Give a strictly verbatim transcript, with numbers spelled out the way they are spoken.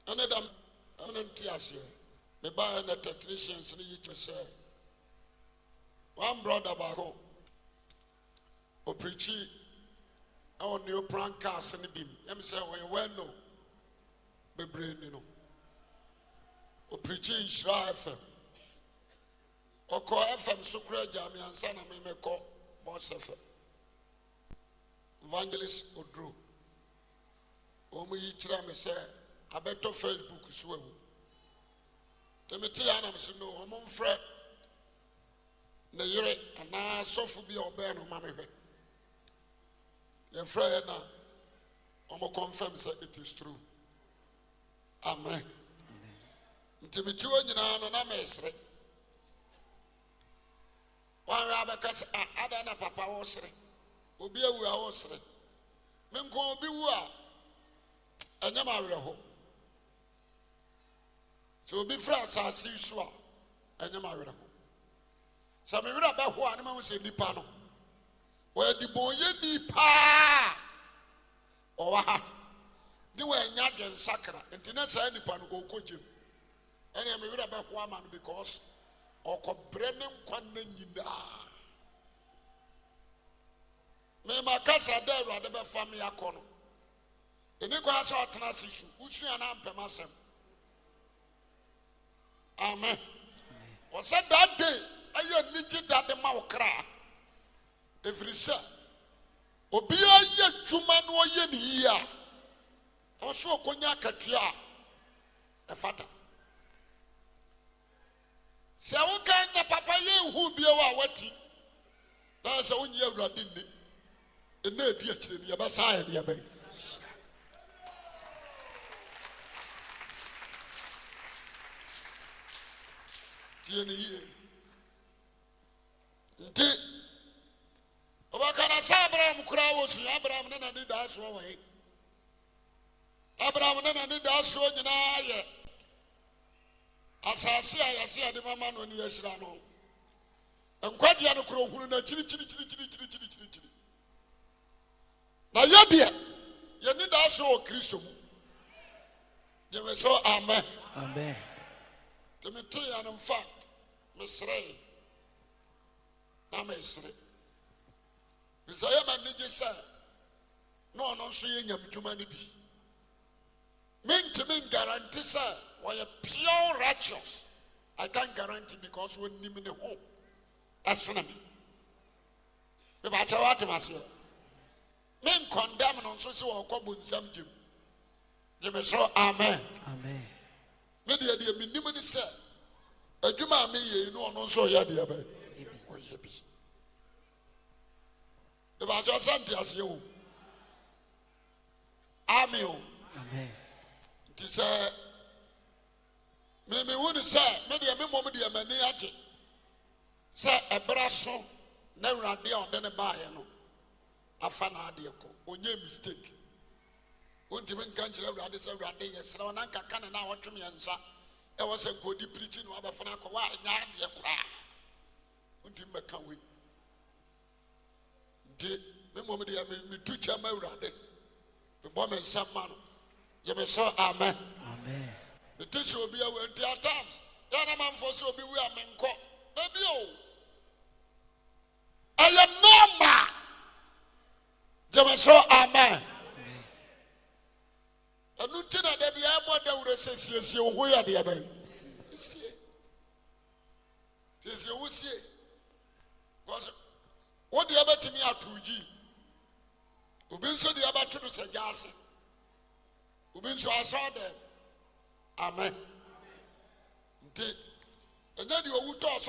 Another Anantias here. Me buy the technicians in each say. One brother back home. O preachy our new prank cast in the beam. Let me say, well, no. Be brain, you know. O preachy in Shra F M. O call F M Sukra Jami and Sana me call Boss F M. Evangelist Odro. Omu yichira me say, I better Facebook swear. Timothy Anam said, no, I'm on fret. The yere and now so for be obey no mammy. Your friend now, I'm going to confirm that it is true. Amen. Timothy, you know, and I'm a straight. One rabbi, because I don't know Papa was straight. Obi a we are straight. Men go be wa. And you're married home. So be friends, I see you, and you're married home. So we will about one man say Nipano. Where the boy Nipa or ha. They were Nag and Sakra, and Tina said Nipan go coach him. And I'm a about one man because or Brennan Quanina. Me my casa there rather than family a corner. The nigga has our transition, which you and I'm permassem. Amen. Was said that day, I need that the mouth cry. Every sir. Obia ye Juman or yen ya. Also, Cognac Katria, a fata. So, what kind of papa ye who be our wetty? That's a one year radin. A no dear children, your Messiah, dear baby. Nti obakana sa Abraham kura wo su Abraham na na da so wo he Abraham na na da so nyina ye asase a yase ade mama no ne yashira no enkwagye no kura hunu na chiri chiri chiri chiri chiri chiri chiri chiri na ye de ye ni da so o Kristo mu je me so amen Amen. Timothy and in fact Misray. Na Misray. Bisaya manije sa. No no so ye nyam dwuma ni bi. Mentimi guarantee sa we are pure righteous. I can't guarantee because we nim ne ho. Asena me. Me ba cha wat mase. Men condemn no so se wo kwabo nsam gem. Je me so amen. Amen. Me de de me nim ni sa. Adwuma me ye no no so ya de aba o ye bi e ba jo santi ase o amen o Amen. ti say me me woni say me de me mom de mani age say ebra so na urade a ode ne ba ye no afa na ade ko onye mistake wonti me nka nkire urade say urade ye sra na nka kana na wotwem ye nsa. I was a good preaching of a Franco. Why not? Dear cry. Until Macawi. The moment I mean, two chamber, the woman, some man. You may say, amen. Amen. The teacher will be aware at times. Then a man for so be we are men caught. Maybe you. I am no man. You may say, amen. And you tell them be able to say, yes, you will hear the other. See, you will see. What the other to me are two G. Who been so the other to say, Jassy. Who been so I saw them. Amen. And then you will talk.